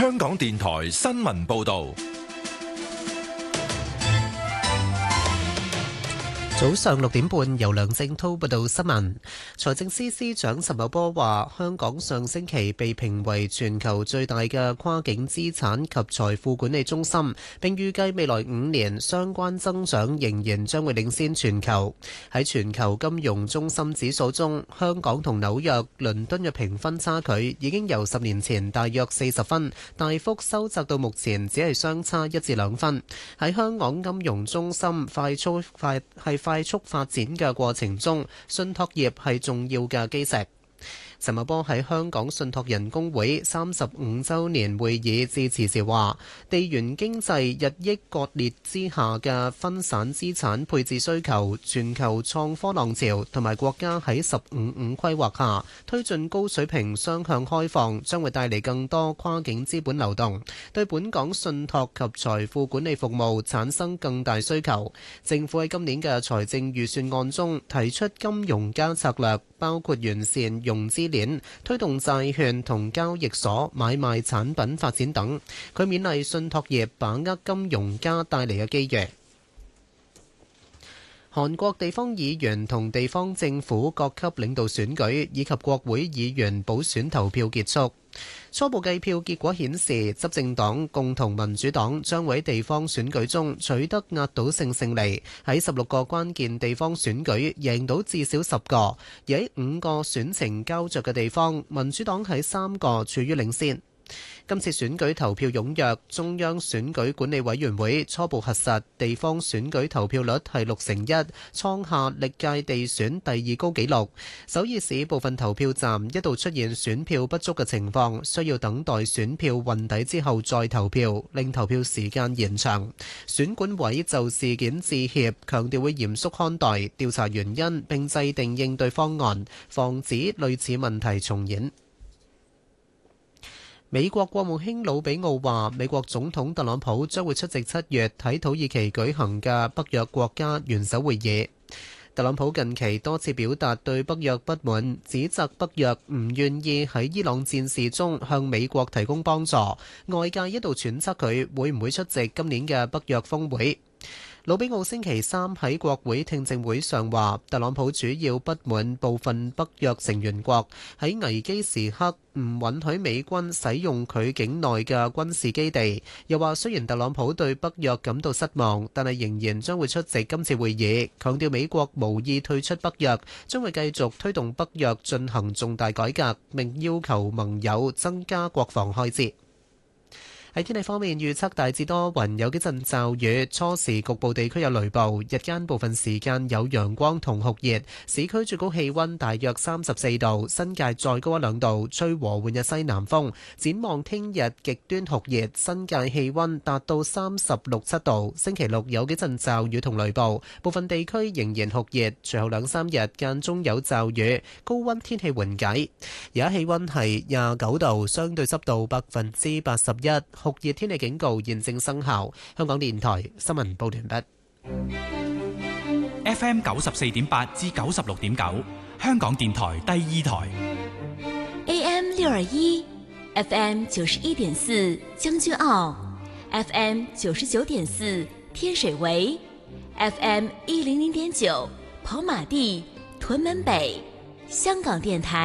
香港電台新聞報道。 早上6點半，由梁正滔報道新聞。財政司司長陳茂波話，香港上星期被評為全球最大嘅跨境資產及財富管理中心，並預計未來5年相關增長仍然將會領先全球。喺全球金融中心指數中，香港同紐約、倫敦嘅評分差距已經由10年前大約40分，大幅收窄到目前只係相差1至2分。喺香港金融中心快速發展嘅過程中，信託業係重要嘅基石。陳茂波喺香港信託人公會35週年會議致辭時話，地緣經濟日益割裂之下嘅分散資產配置需求、全球創科浪潮同埋國家喺15/5規劃下推進高水平雙向開放，將會帶嚟更多跨境資本流動，對本港信託及財富管理服務產生更大需求。政府喺今年嘅財政預算案中提出金融加策略，包括完善融資鏈、推動債券同交易所買賣產品發展等。佢勉勵信託業把握金融加帶嚟嘅機遇。韓國地方議員同地方政府各級領導選舉以及國會議員補選投票結束。初步計票結果顯示，執政黨共同民主黨將會喺地方選舉中取得壓倒性勝利，喺16個關鍵地方選舉贏到至少10個，而喺5個選情膠着嘅地方，民主黨喺3個處於領先。今次選舉投票踴躍，中央選舉管理委員會初步核實地方選舉投票率係61%，創下歷屆地選第2高紀錄。首爾市部分投票站一度出現選票不足嘅情況，需要等待選票運抵之後再投票，令投票時間延長。選管委就事件致歉，強調會嚴肅看待，調查原因並制定應對方案，防止類似問題重演。美國國務卿魯比奧話，美國總統特朗普將會出席7月喺土耳其舉行嘅北約國家元首會議。特朗普近期多次表達對北約不滿，指責北約唔願意喺伊朗戰事中向美國提供幫助，外界一度揣測佢會唔會出席今年嘅北約峰會。魯比奧星期3喺國會聽證會上話，特朗普主要不滿部分北約成員國喺危機時刻唔允許美軍使用佢境內嘅軍事基地，又話雖然特朗普對北約感到失望，但係仍然將會出席今次會議，強調美國無意退出北約，將會繼續推動北約進行重大改革，並要求盟友增加國防開支。喺天氣方面，預測大致多雲，有幾陣驟雨，初時局部地區有雷暴，日間部分時間有陽光同酷熱，市區最高氣溫大約34度，新界再高1-2度，吹和緩嘅西南風。展望聽日極端酷熱，新界氣溫達到36-7度。星期六有幾陣驟雨同雷暴，部分地區仍然酷熱，隨後2-3日間中有驟雨，高溫天氣緩解。而家氣溫係29度，相對濕度81%。酷熱天氣警告現正生效。香港電台新聞報道完畢。FM 94.8至96.9，香港電台第2台。 AM 621 FM 91.4將軍澳 FM 99.4天水圍 FM 100.9跑馬地屯門北。香港電台